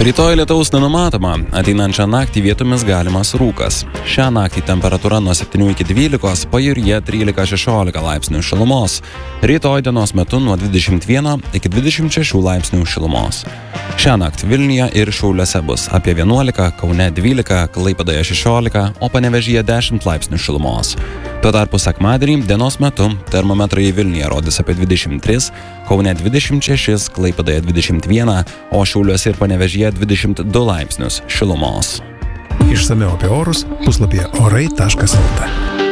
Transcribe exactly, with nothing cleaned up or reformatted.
Rytoj lietaus nenumatoma, ateinančią naktį vietomis galimas rūkas. Šią naktį temperatūra nuo septynių iki dvylikos, pajūryje trylika šešiolika laipsnių šilumos. Rytoj dienos metu nuo dvidešimt vieno iki dvidešimt šešių laipsnių šilumos. Šią naktį Vilniuje ir Šiauliuose bus apie vienuolika, Kaune dvylika, Klaipėdoje šešiolika, o Panevėžyje dešimt laipsnių šilumos. Tuo tarpu sekmadienį dienos metu termometrai Vilniuje rodys apie dvidešimt tris, Kaune dvidešimt šešis, Klaipėdoje dvidešimt vieną, o Šiauliuose ir Panevėžyje dvidešimt du laipsnius šilumos. Išsamiau apie orus puslapyje orai taškas lt.